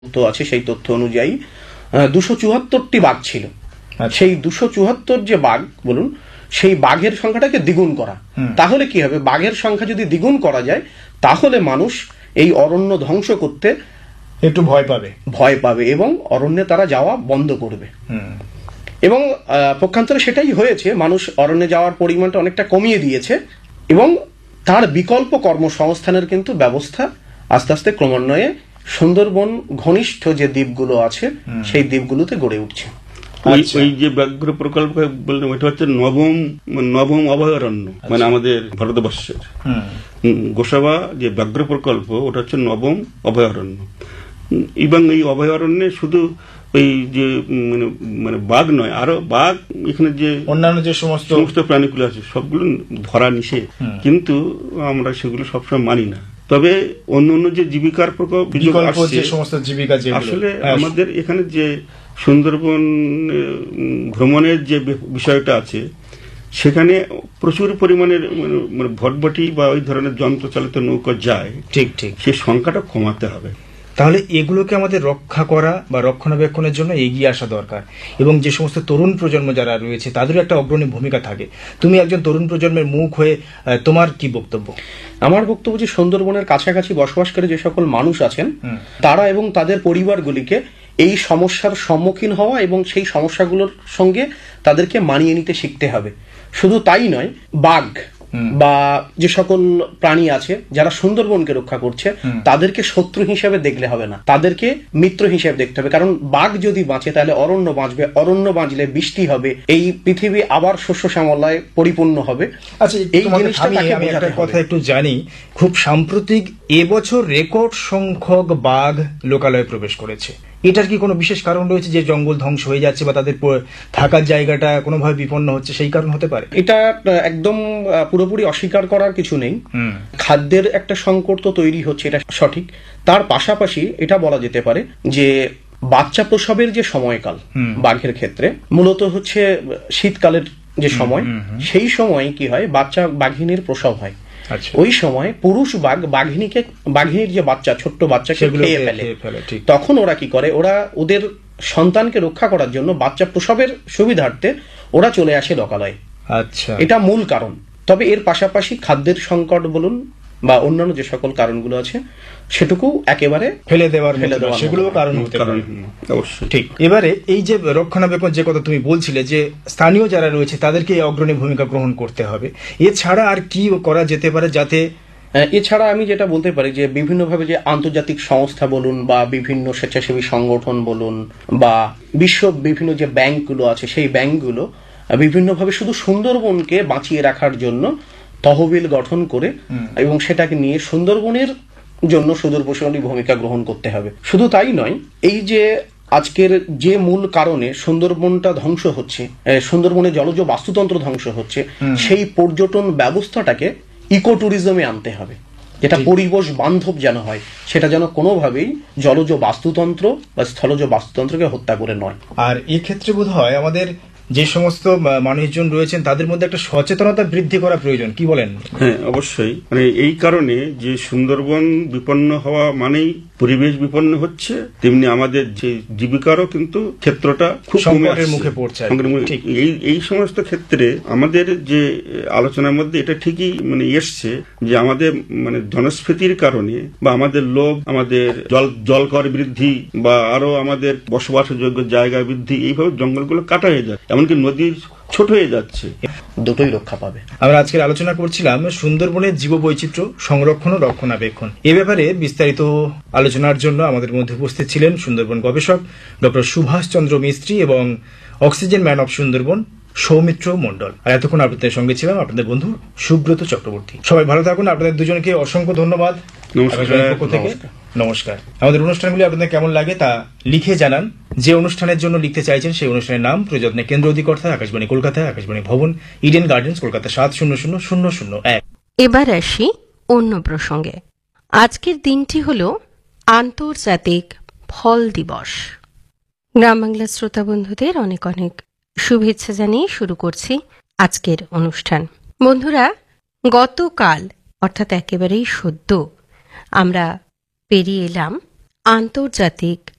তথ্য আছে সেই তথ্য অনুযায়ী 274টি বাঘ ছিল। সেই 274 যে বাঘ বলুন, সেই বাঘের সংখ্যাটাকে দ্বিগুণ করা। তাহলে কি হবে, বাঘের সংখ্যা যদি দ্বিগুণ করা যায় তাহলে মানুষ এই অরণ্য ধ্বংস করতে একটু ভয় পাবে এবং অরণ্যে তারা যাওয়া বন্ধ করবে। এবং পক্ষান্তরে সেটাই হয়েছে, মানুষ অরণ্যে যাওয়ার পরিমাণটা অনেকটা কমিয়ে দিয়েছে এবং তার বিকল্প কর্মসংস্থানের কিন্তু ব্যবস্থা আস্তে আস্তে ক্রমান্বয়ে সুন্দরবন ঘনিষ্ঠ যে দ্বীপগুলো আছে সেই দ্বীপগুলোতে গড়ে উঠছে। ওই যে ব্যাঘ্র প্রকল্প বললাম, এটা হচ্ছে নবম অভয়ারণ্য, মানে আমাদের ভারতবর্ষের গোসাবা যে ব্যাঘ্র প্রকল্প, ওটা হচ্ছে নবম অভয়ারণ্য। এবং এই অভয়ারণ্যে শুধু ওই যে মানে বাঘ নয়, আরো বাঘ, এখানে যে অন্যান্য যে সমস্ত প্রাণীগুলো আছে সবগুলো ধরা নিষেধ, কিন্তু আমরা সেগুলো সবসময় মানি না। তবে অন্য অন্য যে জীবিকার আসলে আমাদের এখানে যে সুন্দরবন ভ্রমণের যে বিষয়টা আছে, সেখানে প্রচুর পরিমাণের মানে ভটভটি বা ওই ধরনের যন্ত্রচালিত নৌকা যায়, ঠিক সেই সংখ্যাটা কমাতে হবে। তাহলে এগুলোকে আমাদের রক্ষা করা বা রক্ষণাবেক্ষণের জন্য এগিয়ে আসা দরকার। এবং যে সমস্ত তরুণ প্রজন্ম যারা রয়েছে তাদেরও একটা অগ্রণী ভূমিকা থাকে। তুমি একজন তরুণ প্রজন্মের মুখ হয়ে তোমার কি বক্তব্য? আমার বক্তব্য যে সুন্দরবনের কাছাকাছি বসবাসকারী যে সকল মানুষ আছেন তারা এবং তাদের পরিবারগুলিকে এই সমস্যার সম্মুখীন হওয়া এবং সেই সমস্যাগুলোর সঙ্গে তাদেরকে মানিয়ে নিতে শিখতে হবে। শুধু তাই নয়, বাঘ বা যে সকল প্রাণী আছে যারা সুন্দরবনকে রক্ষা করছে তাদেরকে শত্রু হিসেবে দেখলে হবে না, তাদেরকে মিত্র হিসেবে দেখতে হবে। কারণ বাঘ যদি বাঁচে তাহলে অরণ্য বাঁচবে, অরণ্য বাঁচলে বৃষ্টি হবে, এই পৃথিবী আবার শস্য শ্যামলায় পরিপূর্ণ হবে। আচ্ছা, এই জিনিসটা আমি একটা কথা একটু জানি, খুব সাম্প্রতিক এবছর রেকর্ড সংখ্যক বাঘ লোকালয়ে প্রবেশ করেছে। এটার কি কোনো বিশেষ কারণ রয়েছে, যে জঙ্গল ধ্বংস হয়ে যাচ্ছে বা তাদের থাকার জায়গাটা কোনোভাবে বিপন্ন হচ্ছে, সেই কারণ হতে পারে? এটা একদম পুরোপুরি অস্বীকার করার কিছু নেই। খাদ্যের একটা সংকট তো তৈরি হচ্ছে, এটা সঠিক। তার পাশাপাশি এটা বলা যেতে পারে যে বাচ্চা প্রসবের যে সময়কাল বাঘের ক্ষেত্রে মূলত হচ্ছে শীতকালের যে সময়, সেই সময় কি হয়, বাঘিনীর প্রসব হয়। ওই সময় পুরুষ বাঘ বাঘিনীর যে বাচ্চা, ছোট্ট বাচ্চাকে খেয়ে ফেলে। তখন ওরা কি করে, ওরা ওদের সন্তানকে রক্ষা করার জন্য বাচ্চা প্রসবের সুবিধার্থে ওরা চলে আসে লোকালয়ে। আচ্ছা, এটা মূল কারণ। তবে এর পাশাপাশি খাদ্যের সংকট বলুন বা অন্যান্য যে সকল কারণগুলো আছে সেটুকু একেবারে ফেলে দেওয়ার সেগুলো কারণ হতে পারে। ঠিক। এবারে এই যে রক্ষণাবেক্ষণ যে কথা তুমি বলছিলে, যে স্থানীয় যারা রয়েছে তাদেরকে অগ্রণী ভূমিকা গ্রহণ করতে হবে, এছাড়া আর কি করা যেতে পারে? এছাড়া আমি যেটা বলতে পারি যে বিভিন্নভাবে যে আন্তর্জাতিক সংস্থা বলুন বা বিভিন্ন স্বেচ্ছাসেবী সংগঠন বলুন বা বিশ্ব বিভিন্ন যে ব্যাংকগুলো আছে, সেই ব্যাংকগুলো বিভিন্নভাবে শুধু সুন্দরবনকে বাঁচিয়ে রাখার জন্য তহবিল গঠন করে এবং সেটাকে নিয়ে সুন্দরবনের জন্য সুদূরপ্রসারী ভূমিকা গ্রহণ করতে হবে। শুধু তাই নয়, এই যে আজকের যে মূল কারণে সুন্দরবনটা ধ্বংস হচ্ছে, সুন্দরবনের জলজ বাস্তুতন্ত্র ধ্বংস হচ্ছে, সেই পর্যটন ব্যবস্থাটাকে ইকো ট্যুরিজমে আনতে হবে, যেটা পরিবেশ বান্ধব যেন হয়, সেটা যেন কোনোভাবেই জলজ বাস্তুতন্ত্র বা স্থলজ বাস্তুতন্ত্রকে হত্যা করে নয়। আর এক্ষেত্রে বোধ হয় আমাদের যে সমস্ত মানুষজন রয়েছেন তাদের মধ্যে একটা সচেতনতা বৃদ্ধি করা প্রয়োজন, কি বলেন? হ্যাঁ, অবশ্যই। মানে এই কারণে যে সুন্দরবন বিপন্ন হওয়া মানেই পরিবেশ বিপন্ন হচ্ছে, তেমনি আমাদের যে জীবিকারও কিন্তু ক্ষেত্রটা খুব সংকটের মুখে পড়ছে। এই সমস্ত ক্ষেত্রে আমাদের যে আলোচনার মধ্যে এটা ঠিকই মানে এসছে যে আমাদের মানে জনস্ফীতির কারণে বা আমাদের লোভ, আমাদের জলকর বৃদ্ধি বা আরো আমাদের বসবাসযোগ্য জায়গা বৃদ্ধি, এইভাবে জঙ্গলগুলো কাটা হয়ে যায়, এমনকি নদীর ছোট হয়ে যাচ্ছে। দুটোই রক্ষা পাবে। আমরা আজকের আলোচনা করছিলাম সুন্দরবনের জীববৈচিত্র্য সংরক্ষণ ও রক্ষণাবেক্ষণ। এ ব্যাপারে বিস্তারিত আলোচনার জন্য আমাদের মধ্যে উপস্থিত ছিলেন সুন্দরবন গবেষক ডক্টর সুভাষ চন্দ্র মিস্ত্রি এবং oxygen man of Sundarban Soumitra মণ্ডল। আর এতক্ষণ আপনাদের সঙ্গে ছিলাম আপনাদের বন্ধু সুব্রত চক্রবর্তী। সবাই ভালো থাকুন। আপনাদের দুজনকে অসংখ্য ধন্যবাদ। নমস্কার। আমাদের অনুষ্ঠানগুলি আপনাদের কেমন লাগে তা লিখে জানান। যে অনুষ্ঠানের জন্য লিখতে চাইছেন সেই অনুষ্ঠানের নাম, প্রযত্নে কেন্দ্র অধিকর্তা আকাশবাণী কলকাতা, আকাশবাণী ভবন, ইডেন গার্ডেন্স, কলকাতা 700001। এবার আসি অন্য প্রসঙ্গে। আজকের দিনটি হল আন্তর্জাতিক ফল দিবস। গ্রাম বাংলা শ্রোতা বন্ধুদের অনেক অনেক শুভেচ্ছা জানিয়ে শুরু করছি আজকের অনুষ্ঠান। বন্ধুরা, গতকাল অর্থাৎ একেবারেই সদ্য আমরা পেরিয়ে এলাম আন্তর্জাতিক